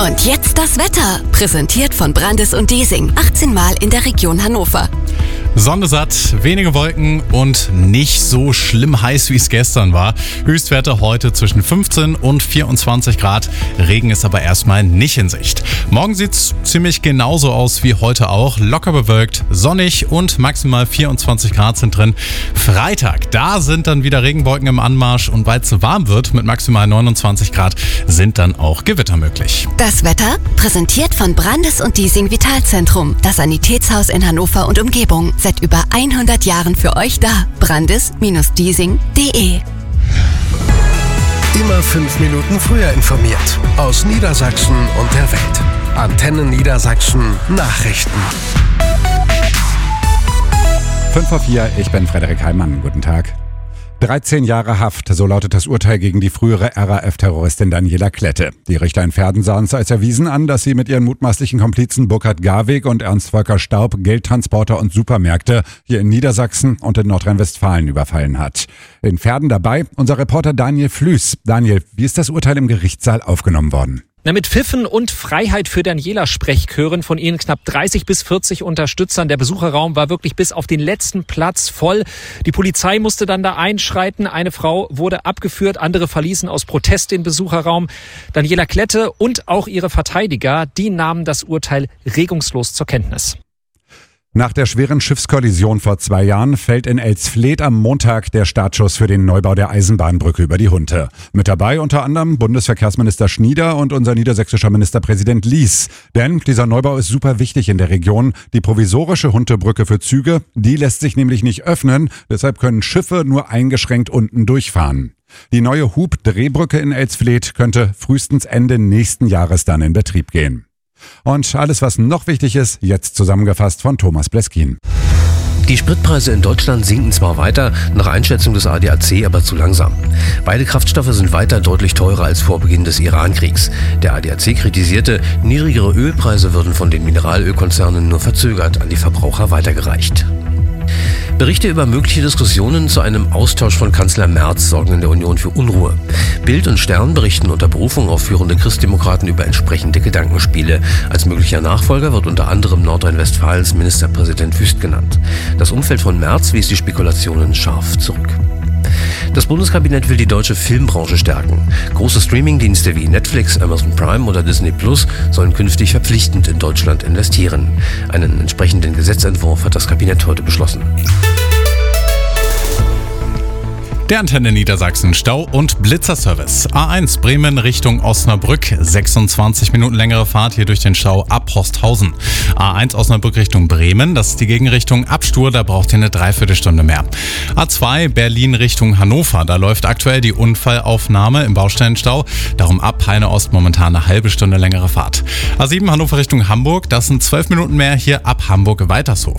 Und jetzt das Wetter, präsentiert von Brandis und Diesing, 18 Mal in der Region Hannover. Sonne satt, wenige Wolken und nicht so schlimm heiß, wie es gestern war. Höchstwerte heute zwischen 15 und 24 Grad. Regen ist aber erstmal nicht in Sicht. Morgen sieht's ziemlich genauso aus wie heute auch. Locker bewölkt, sonnig und maximal 24 Grad sind drin. Freitag, da sind dann wieder Regenwolken im Anmarsch und weil es warm wird mit maximal 29 Grad, sind dann auch Gewitter möglich. Das Wetter, präsentiert von Brandis und Diesing Vitalzentrum. Das Sanitätshaus in Hannover und Umgebung. Seit über 100 Jahren für euch da. Brandis-diesing.de. Immer 5 Minuten früher informiert. Aus Niedersachsen und der Welt. Antenne Niedersachsen Nachrichten. 5:04, ich bin Frederik Heimann. Guten Tag. 13 Jahre Haft, so lautet das Urteil gegen die frühere RAF-Terroristin Daniela Klette. Die Richter in Verden sahen es als erwiesen an, dass sie mit ihren mutmaßlichen Komplizen Burkhard Garweg und Ernst-Volker Staub Geldtransporter und Supermärkte hier in Niedersachsen und in Nordrhein-Westfalen überfallen hat. In Verden dabei unser Reporter Daniel Flüß. Daniel, wie ist das Urteil im Gerichtssaal aufgenommen worden? Mit Pfiffen und Freiheit für Daniela Sprechchören von ihnen knapp 30 bis 40 Unterstützern. Der Besucherraum war wirklich bis auf den letzten Platz voll. Die Polizei musste dann da einschreiten. Eine Frau wurde abgeführt, andere verließen aus Protest den Besucherraum. Daniela Klette und auch ihre Verteidiger, die nahmen das Urteil regungslos zur Kenntnis. Nach der schweren Schiffskollision vor 2 Jahren fällt in Elsfleth am Montag der Startschuss für den Neubau der Eisenbahnbrücke über die Hunte. Mit dabei unter anderem Bundesverkehrsminister Schnieder und unser niedersächsischer Ministerpräsident Lies. Denn dieser Neubau ist super wichtig in der Region. Die provisorische Huntebrücke für Züge, die lässt sich nämlich nicht öffnen. Deshalb können Schiffe nur eingeschränkt unten durchfahren. Die neue Hub-Drehbrücke in Elsfleth könnte frühestens Ende nächsten Jahres dann in Betrieb gehen. Und alles, was noch wichtig ist, jetzt zusammengefasst von Thomas Bleskin. Die Spritpreise in Deutschland sinken zwar weiter, nach Einschätzung des ADAC aber zu langsam. Beide Kraftstoffe sind weiter deutlich teurer als vor Beginn des Iran-Kriegs. Der ADAC kritisierte, niedrigere Ölpreise würden von den Mineralölkonzernen nur verzögert an die Verbraucher weitergereicht. Berichte über mögliche Diskussionen zu einem Austausch von Kanzler Merz sorgen in der Union für Unruhe. Bild und Stern berichten unter Berufung auf führende Christdemokraten über entsprechende Gedankenspiele. Als möglicher Nachfolger wird unter anderem Nordrhein-Westfalens Ministerpräsident Wüst genannt. Das Umfeld von Merz wies die Spekulationen scharf zurück. Das Bundeskabinett will die deutsche Filmbranche stärken. Große Streamingdienste wie Netflix, Amazon Prime oder Disney Plus sollen künftig verpflichtend in Deutschland investieren. Einen entsprechenden Gesetzentwurf hat das Kabinett heute beschlossen. Der Antenne Niedersachsen Stau- und Blitzerservice. A1 Bremen Richtung Osnabrück. 26 Minuten längere Fahrt hier durch den Stau ab Horsthausen. A1 Osnabrück Richtung Bremen. Das ist die Gegenrichtung ab Stur. Da braucht ihr eine Dreiviertelstunde mehr. A2 Berlin Richtung Hannover. Da läuft aktuell die Unfallaufnahme im Baustellenstau. Darum ab Heine Ost momentan eine halbe Stunde längere Fahrt. A7 Hannover Richtung Hamburg. Das sind 12 Minuten mehr hier ab Hamburg weiter so.